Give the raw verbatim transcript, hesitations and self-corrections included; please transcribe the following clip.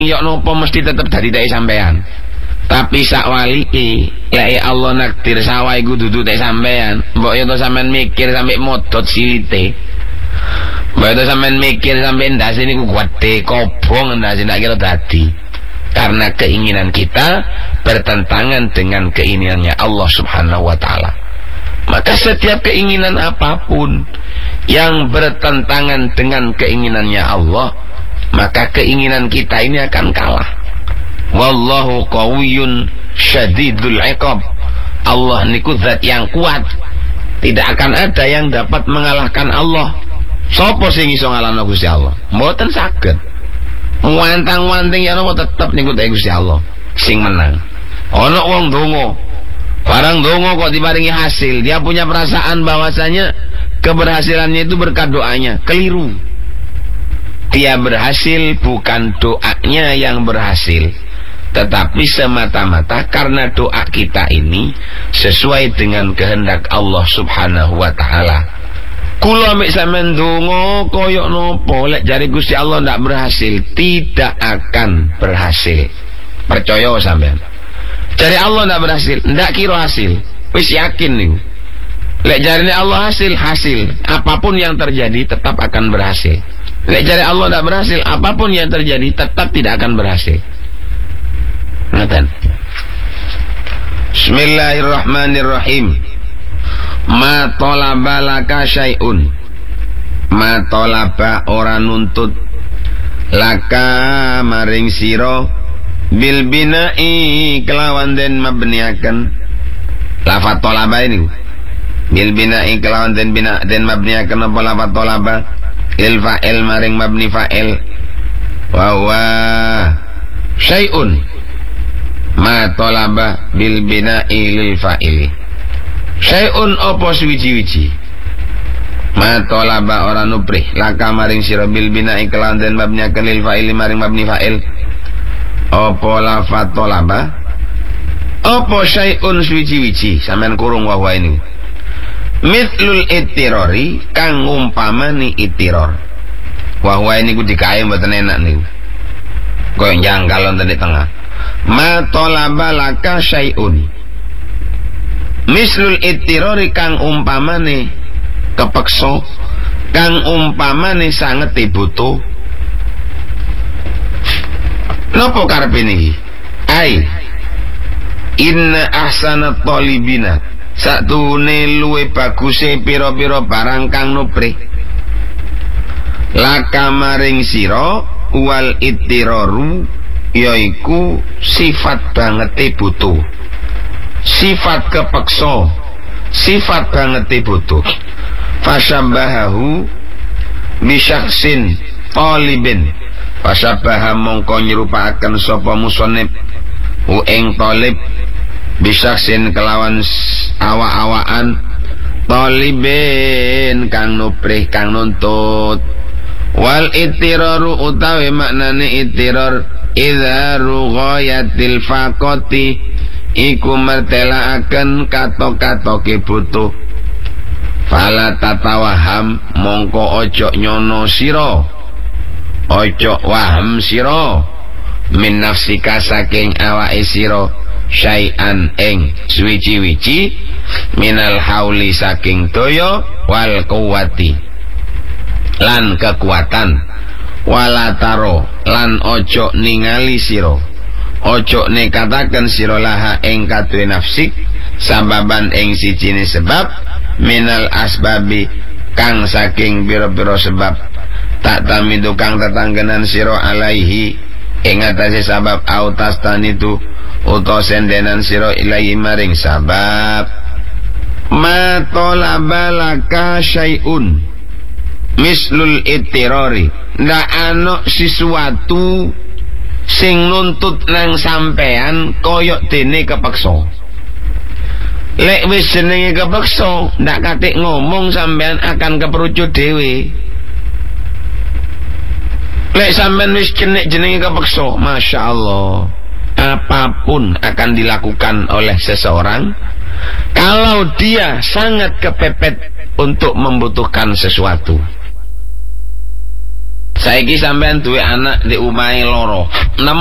yo nopo mesti tetep dadi teke sampean. Tapi sak waliki lek Allah nakdir sawah iku dudu teke sampean, mbok yo to sampean mikir sampe modot silite. Mbok yo to sampean mikir sampe ndase niku gede kobong ndase ndak kira dadi. Karena keinginan kita bertentangan dengan keinginannya Allah Subhanahu wa taala. Maka setiap keinginan apapun yang bertentangan dengan keinginannya Allah, maka keinginan kita ini akan kalah. Wallahu qawiyyun syadidul iqab. Allah niku zat yang kuat. Tidak akan ada yang dapat mengalahkan Allah. Sopo sing iso ngalahno Gusti Allah? Mboten saged. Wantang-wanting ya nopo tetep niku teh Gusti Allah sing menang. Ana wong donga, barang donga kok diparingi hasil, dia punya perasaan bahwasanya keberhasilannya itu berkat doanya. Keliru. Dia berhasil bukan doanya yang berhasil, tetapi semata-mata karena doa kita ini sesuai dengan kehendak Allah Subhanahu wa taala. Kula mek sampean donga koyok nopo lek jare Gusti Allah ndak berhasil, tidak akan berhasil. Percaya sampean. Jare Allah ndak berhasil, ndak kira hasil. Wis yakin niku. Lek jarine Allah hasil, hasil. Apapun yang terjadi tetap akan berhasil. Lek jare Allah ndak berhasil, apapun yang terjadi tetap tidak akan berhasil. Ngoten. Bismillahirrahmanirrahim. Ma tolaba laka syai'un, ma tolaba ora nuntut laka maring siro bil bina'i kelawan den mabniaken. Lafat tolaba ini bil bina'i kelawan den bina den mabniaken apa lafat tolaba il fa'il maring mabni fa'il wa wa syai'un ma tolaba bil bina'i lil fa'ili. Syai'un opo suwiji-wiji ma tolaba ora nubrih laka maring sira bil bina'i kelawan den mabni lil fa'ili maring mabni fa'il opo lafat tolaba opo syai'un suwiji-wiji sampean kurung wa wa ini mithlul ittirori kang umpamani ittiror wa wa ini ku dikae mboten enak niku koyo njanggal wonten di tengah ma tolaba laka syai'un mislul ittirori kang umpamane kepeksa kang umpamane sanget butuh. Napa karepe niki? Ai inna ahsana talibina satune luwe baguse pira-pira barang kang nubrih laka maring sira wal ittiraru yaiku sifat bangete butuh, sifat kepeksa, sifat banget butuh. Fasyabahahu bisyaksin talibin, fasyabaha mongko nyerupaaken sapa musannif hu ing talib bisyaksin kelawan awa-awaan talibin kang nubrih kang nuntut. Wal ittiraru utawi maknane ittirar idza rughayatil faqati iku mertelaaken katok-katoke butuh. Fala tatawaham mongko ojo nyono sira, ojo waham sira min nafsika saking awake sira syai'an ing suwiji-wiji minal hauli saking daya wal quwwati lan kekuatan wala taro lan ojo ningali sira, ojo nekataken sira laha ing kadue nafsik sababan ing sijine sebab minal asbabi kang saking biro-biro sebab tak tamidu kang tetanggenan sira alaihi ing atase sabab autas tanitu uta sendenan sira ilahi maring sabab. Ma talaba laka syai'un mislul ittirari, ndak ana sesuatu sing nuntut nang sampean koyok dene kepeksa. Lek wis jenenge kepeksa ndak katik ngomong sampean akan keperucut dhewe. Lek sampean wis jenek jenenge kepeksa, masya Allah, apapun akan dilakukan oleh seseorang kalau dia sangat kepepet untuk membutuhkan sesuatu. Saiki sampean duwe anak di omahe loro.